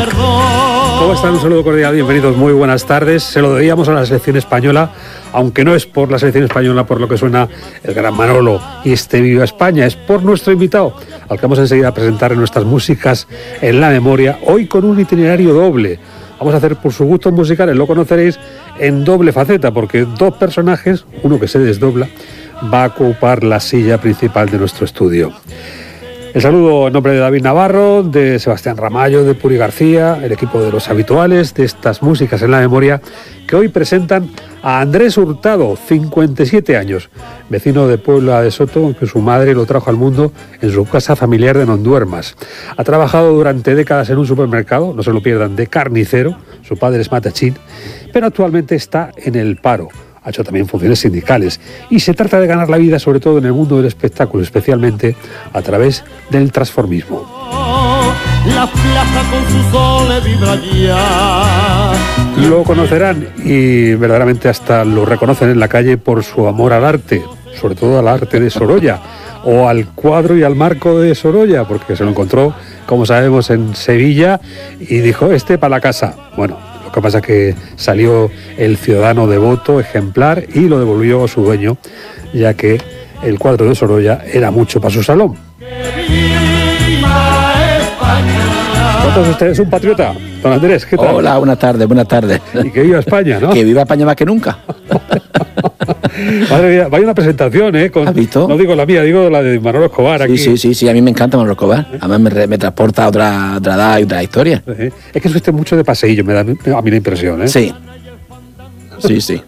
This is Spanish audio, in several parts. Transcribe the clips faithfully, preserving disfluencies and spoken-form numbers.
¿Cómo están? Un saludo cordial, bienvenidos, muy buenas tardes. Se lo debíamos a la selección española, aunque no es por la selección española por lo que suena el gran Manolo y este Viva España, es por nuestro invitado, al que vamos enseguida a presentar en nuestras músicas en la memoria, hoy con un itinerario doble. Vamos a hacer por sus gustos musicales, lo conoceréis en doble faceta, porque dos personajes, uno que se desdobla, va a ocupar la silla principal de nuestro estudio. El saludo en nombre de David Navarro, de Sebastián Ramallo, de Puri García, el equipo de los habituales de estas músicas en la memoria, que hoy presentan a Andrés Hurtado, cincuenta y siete años, vecino de Puebla de Soto, que su madre lo trajo al mundo en su casa familiar de Nonduermas. Ha trabajado durante décadas en un supermercado, no se lo pierdan, de carnicero, su padre es matachín, pero actualmente está en el paro. Ha hecho también funciones sindicales y se trata de ganar la vida sobre todo en el mundo del espectáculo, especialmente a través del transformismo. La plaza con sus soles vibra ya. Lo conocerán y verdaderamente hasta lo reconocen en la calle por su amor al arte, sobre todo al arte de Sorolla o al cuadro y al marco de Sorolla, porque se lo encontró, como sabemos, en Sevilla y dijo, este para la casa. Bueno, lo que pasa es que salió el ciudadano devoto, ejemplar, y lo devolvió a su dueño, ya que el cuadro de Sorolla era mucho para su salón. ¿Cuántos ustedes un patriota? Don Andrés, ¿qué tal? Hola, buenas tardes, buenas tardes. Y que viva España, ¿no? Que viva España más que nunca. Madre mía, vaya una presentación, ¿eh? Con, ¿Has visto? No digo la mía, digo la de Manolo Escobar. Sí, aquí. sí, sí, sí, a mí me encanta Manolo Escobar. Además me, me transporta a otra, otra edad y otra historia. Es que es usted mucho de paseillo, me da a mí la impresión, ¿eh? Sí. Sí, sí.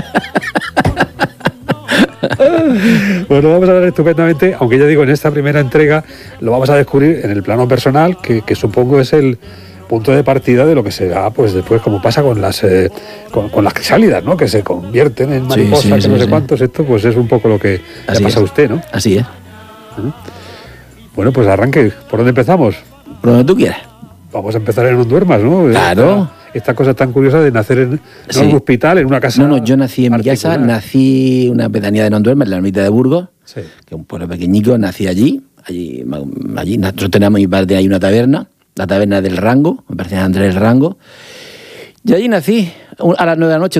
Bueno, vamos a ver estupendamente, aunque ya digo, en esta primera entrega lo vamos a descubrir en el plano personal, que, que supongo es el punto de partida de lo que será, pues después, como pasa con las eh, con, con las crisálidas, ¿no? Que se convierten en mariposas, sí, sí, que sí, no sé sí. cuántos, esto pues es un poco lo que le pasa a usted, ¿no? Así es. Bueno, pues arranque. ¿Por dónde empezamos? Por donde tú quieras. Vamos a empezar en Nonduermas, ¿no? Claro. Esta, esta cosa tan curiosa de nacer en, sí. no en un hospital, en una casa. No, no, yo nací en particular. Mi casa, nací en una pedanía de Nonduermas, en la ermita de Burgos, sí. que es un pueblo pequeñico, nací allí. Allí, allí nosotros tenemos mi parte ahí una taberna, la taberna del Rango, me parece Andrés del Rango. Y allí nací, a las nueve de la noche